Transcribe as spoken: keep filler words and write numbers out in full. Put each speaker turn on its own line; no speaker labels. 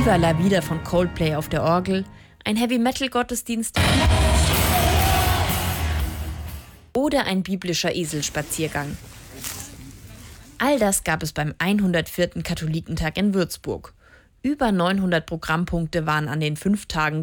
Viva la Vida von Coldplay auf der Orgel, ein Heavy-Metal-Gottesdienst oder ein biblischer Eselspaziergang. All das gab es beim hundertvierten Katholikentag in Würzburg. Über neunhundert Programmpunkte waren an den fünf Tagen